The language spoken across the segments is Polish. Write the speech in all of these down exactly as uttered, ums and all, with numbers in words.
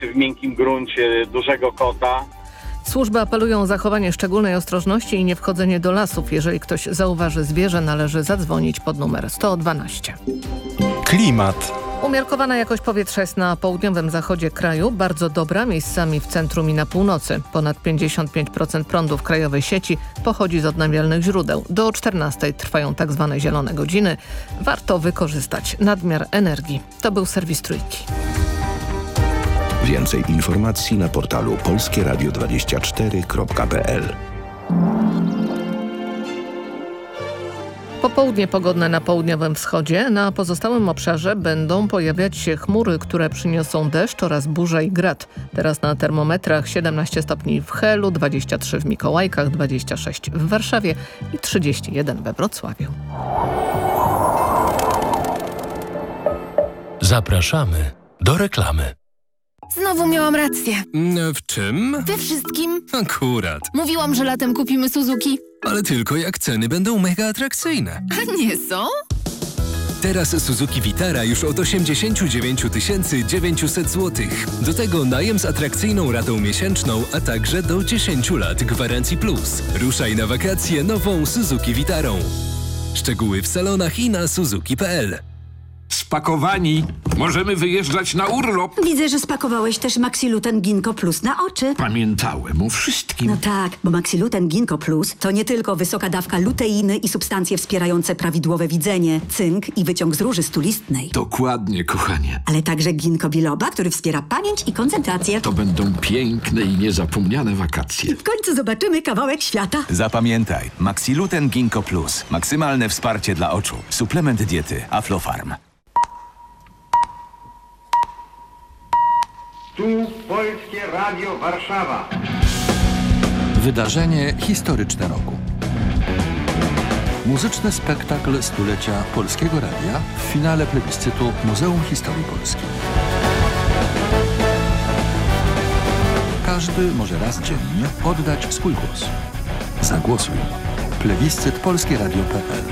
w miękkim gruncie dużego kota. Służby apelują o zachowanie szczególnej ostrożności i nie wchodzenie do lasów. Jeżeli ktoś zauważy zwierzę, należy zadzwonić pod numer sto dwanaście. Klimat. Umiarkowana jakość powietrza jest na południowym zachodzie kraju, bardzo dobra, miejscami w centrum i na północy. Ponad pięćdziesiąt pięć procent prądu w krajowej sieci pochodzi z odnawialnych źródeł. Do czternastej trwają tak zwane zielone godziny. Warto wykorzystać nadmiar energii. To był serwis Trójki. Więcej informacji na portalu polskie radio dwadzieścia cztery kropka p l. Popołudnie pogodne na południowym wschodzie. Na pozostałym obszarze będą pojawiać się chmury, które przyniosą deszcz oraz burze i grad. Teraz na termometrach siedemnaście stopni w Helu, dwadzieścia trzy w Mikołajkach, dwadzieścia sześć w Warszawie i trzydzieści jeden we Wrocławiu. Zapraszamy do reklamy. Znowu miałam rację. W czym? We wszystkim. Akurat. Mówiłam, że latem kupimy Suzuki. Ale tylko jak ceny będą mega atrakcyjne. A nie są? Teraz Suzuki Vitara już od osiemdziesiąt dziewięć tysięcy dziewięćset złotych. Do tego najem z atrakcyjną ratą miesięczną, a także do dziesięć lat gwarancji plus. Ruszaj na wakacje nową Suzuki Vitarą. Szczegóły w salonach i na suzuki kropka p l. Spakowani. Możemy wyjeżdżać na urlop. Widzę, że spakowałeś też Maxiluten Ginkgo Plus na oczy. Pamiętałem o wszystkim. No tak, bo Maxiluten Ginkgo Plus to nie tylko wysoka dawka luteiny i substancje wspierające prawidłowe widzenie, cynk i wyciąg z róży stulistnej. Dokładnie, kochanie. Ale także ginkgo biloba, który wspiera pamięć i koncentrację. To będą piękne i niezapomniane wakacje. I w końcu zobaczymy kawałek świata. Zapamiętaj, Maxiluten Ginkgo Plus. Maksymalne wsparcie dla oczu. Suplement diety Aflofarm. Tu Polskie Radio Warszawa. Wydarzenie historyczne roku. Muzyczny spektakl stulecia Polskiego Radia w finale plebiscytu Muzeum Historii Polski. Każdy może raz dziennie oddać swój głos. Zagłosuj. Plebiscyt polskie radio kropka p l.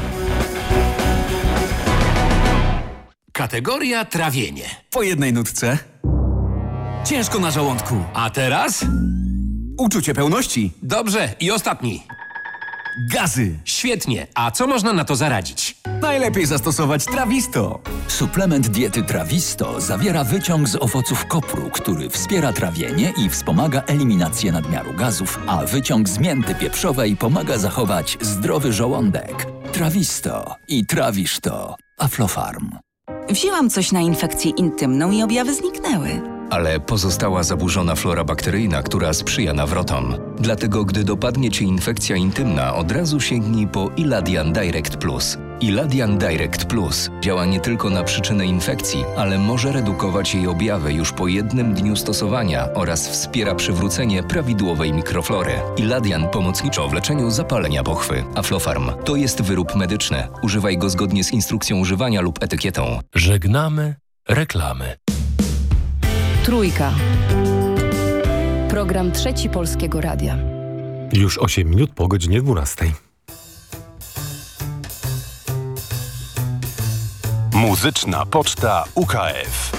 Kategoria trawienie. Po jednej nutce. Ciężko na żołądku. A teraz? Uczucie pełności. Dobrze, i ostatni. Gazy. Świetnie. A co można na to zaradzić? Najlepiej zastosować Trawisto. Suplement diety Trawisto zawiera wyciąg z owoców kopru, który wspiera trawienie i wspomaga eliminację nadmiaru gazów, a wyciąg z mięty pieprzowej pomaga zachować zdrowy żołądek. Trawisto i trawisz to. Aflofarm. Wzięłam coś na infekcję intymną i objawy zniknęły. Ale pozostała zaburzona flora bakteryjna, która sprzyja nawrotom. Dlatego, gdy dopadnie Cię infekcja intymna, od razu sięgnij po Iladian Direct Plus. Iladian Direct Plus działa nie tylko na przyczynę infekcji, ale może redukować jej objawy już po jednym dniu stosowania oraz wspiera przywrócenie prawidłowej mikroflory. Iladian pomocniczo w leczeniu zapalenia pochwy. Aflofarm to jest wyrób medyczny. Używaj go zgodnie z instrukcją używania lub etykietą. Żegnamy reklamy. Trójka. Program Trzeci Polskiego Radia. Już osiem minut po godzinie dwunastej. Muzyczna Poczta U K F.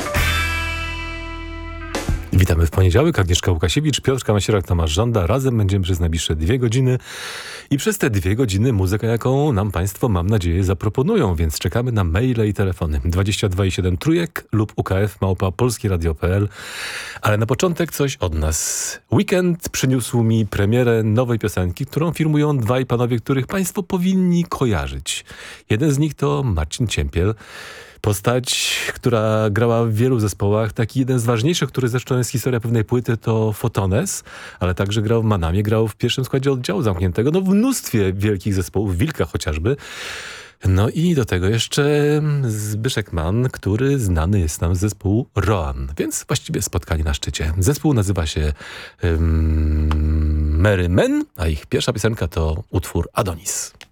Witamy w poniedziałek. Agnieszka Łukasiewicz, Piotr Kamasierak, Tomasz Żąda. Razem będziemy przez najbliższe dwie godziny. I przez te dwie godziny muzyka, jaką nam Państwo, mam nadzieję, zaproponują. Więc czekamy na maile i telefony. dwadzieścia dwa i siedem trójek lub U K F małpa polskie radio kropka p l. Ale na początek coś od nas. Weekend przyniósł mi premierę nowej piosenki, którą firmują dwaj panowie, których Państwo powinni kojarzyć. Jeden z nich to Marcin Ciempiel. Postać, która grała w wielu zespołach. Taki jeden z ważniejszych, który zresztą jest historia pewnej płyty, to Fotones, ale także grał w Manamie, grał w pierwszym składzie Oddziału Zamkniętego, no w mnóstwie wielkich zespołów, Wilka chociażby. No i do tego jeszcze Zbyszek Mann, który znany jest nam z zespołu Roan, więc właściwie spotkanie na szczycie. Zespół nazywa się um, Merry Men, a ich pierwsza piosenka to utwór Adonis.